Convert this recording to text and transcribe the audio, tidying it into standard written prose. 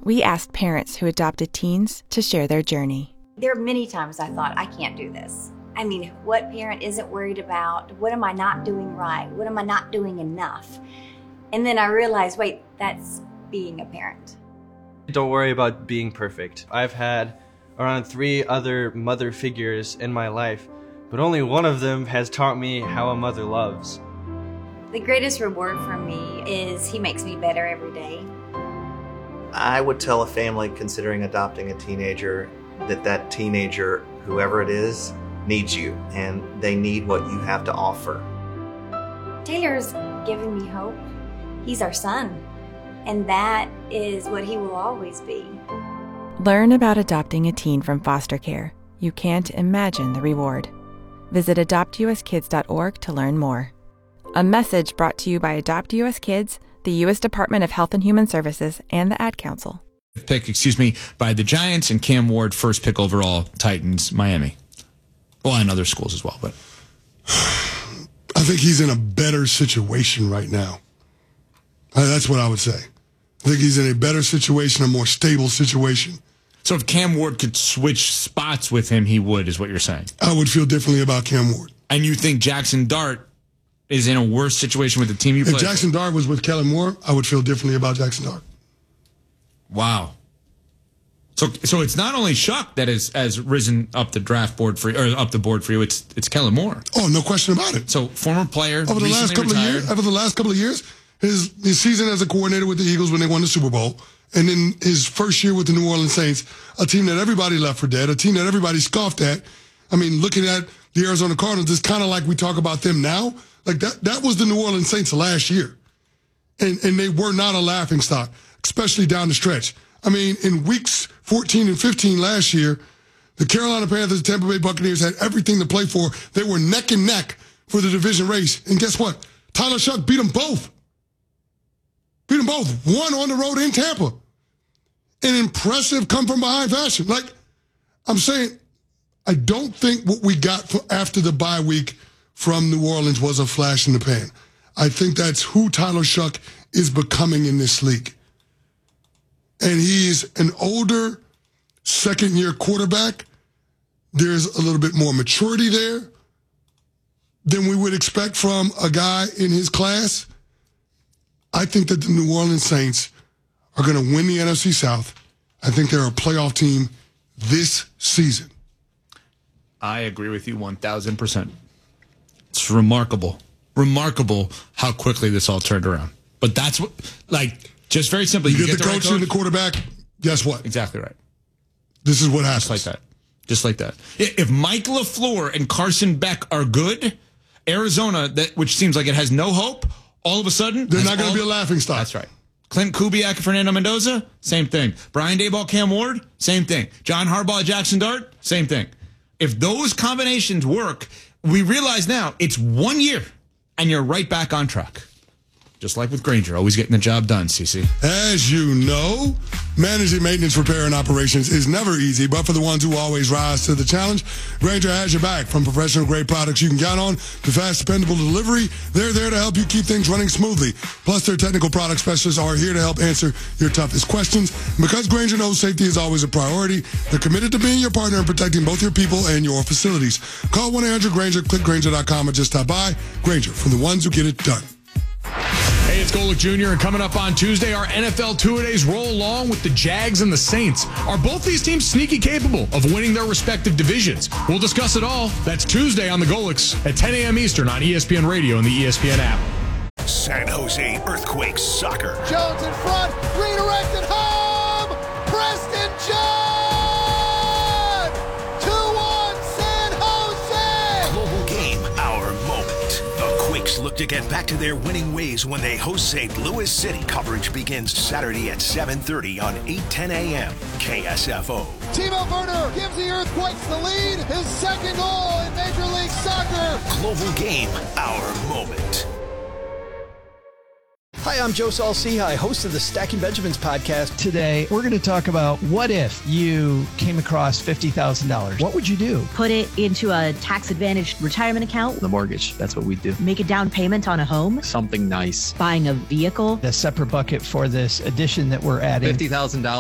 We asked parents who adopted teens to share their journey. There are many times I thought, I can't do this. I mean, what parent isn't worried about? What am I not doing right? What am I not doing enough? And then I realized, wait, that's being a parent. Don't worry about being perfect. I've had around 3 other mother figures in my life, but only one of them has taught me how a mother loves. The greatest reward for me is he makes me better every day. I would tell a family considering adopting a teenager that teenager, whoever it is, needs you, and they need what you have to offer. Taylor's given me hope. He's our son, and that is what he will always be. Learn about adopting a teen from foster care. You can't imagine the reward. Visit adoptuskids.org to learn more. A message brought to you by Adopt US Kids, the U.S. Department of Health and Human Services, and the Ad Council. Pick, by the Giants, and Cam Ward, first pick overall, Titans, Miami. Well, and other schools as well, but I think he's in a better situation right now. That's what I would say. I think he's in a better situation, a more stable situation. So if Cam Ward could switch spots with him, he would, is what you're saying? I would feel differently about Cam Ward. And you think Jackson Dart is in a worse situation with the team you play? If Jackson Dart was with Kellen Moore, I would feel differently about Jackson Dart. Wow. So it's not only Shuck that has risen up the draft board for you, or up the board for you. It's Kellen Moore. Oh, no question about it. So former player, over the last couple of years, his season as a coordinator with the Eagles when they won the Super Bowl, and then his first year with the New Orleans Saints, a team that everybody left for dead, a team that everybody scoffed at. I mean, looking at the Arizona Cardinals, it's kind of like we talk about them now. Like that was the New Orleans Saints last year, and they were not a laughingstock, especially down the stretch. I mean, in weeks 14 and 15 last year, the Carolina Panthers and Tampa Bay Buccaneers had everything to play for. They were neck and neck for the division race. And guess what? Tyler Shuck beat them both. One on the road in Tampa. An impressive come-from-behind fashion. Like, I'm saying, I don't think what we got after the bye week from New Orleans was a flash in the pan. I think that's who Tyler Shuck is becoming in this league. And he's an older second-year quarterback. There's a little bit more maturity there than we would expect from a guy in his class. I think that the New Orleans Saints are going to win the NFC South. I think they're a playoff team this season. I agree with you 1,000%. It's remarkable how quickly this all turned around. But that's what, just very simply, you get the coach and the quarterback, guess what? Exactly right. This is what happens. Just like that. If Mike LaFleur and Carson Beck are good, Arizona, which seems like it has no hope, all of a sudden, they're not going to be a laughingstock. That's right. Clint Kubiak and Fernando Mendoza, same thing. Brian Daboll, Cam Ward, same thing. John Harbaugh, Jackson Dart, same thing. If those combinations work, we realize now it's 1 year, and you're right back on track. Just like with Grainger, always getting the job done, CC. As you know, managing maintenance, repair, and operations is never easy, but for the ones who always rise to the challenge, Grainger has your back. From professional-grade products you can count on to fast, dependable delivery, they're there to help you keep things running smoothly. Plus, their technical product specialists are here to help answer your toughest questions. And because Grainger knows safety is always a priority, they're committed to being your partner and protecting both your people and your facilities. Call 1-800-GRAINGER, click Grainger.com, or just stop by. Grainger, for the ones who get it done. Hey, it's Golick Jr., and coming up on Tuesday, our NFL two-a-days roll along with the Jags and the Saints. Are both these teams sneaky capable of winning their respective divisions? We'll discuss it all. That's Tuesday on the Golicks at 10 a.m. Eastern on ESPN Radio and the ESPN app. San Jose Earthquakes soccer. Jones in front, redirected home, Preston Jones! 2-1 San Jose! Global game, our moment. The Quakes look to get back to their winning ways when they host St. Louis City. Coverage begins Saturday at 7:30 on 8:10 a.m. KSFO. Timo Werner gives the Earthquakes the lead. His second goal in Major League Soccer. Global game, our moment. Hi, I'm Joe Saul-Sehy, host of the Stacking Benjamins podcast. Today, we're going to talk about what if you came across $50,000. What would you do? Put it into a tax-advantaged retirement account. The mortgage, that's what we do. Make a down payment on a home. Something nice. Buying a vehicle. A separate bucket for this addition that we're adding. $50,000